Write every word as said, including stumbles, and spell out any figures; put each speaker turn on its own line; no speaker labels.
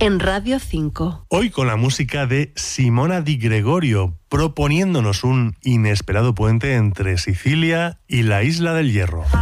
en Radio cinco.
Hoy con la música de Simona Di Gregorio, proponiéndonos un inesperado puente entre Sicilia y la Isla del Hierro.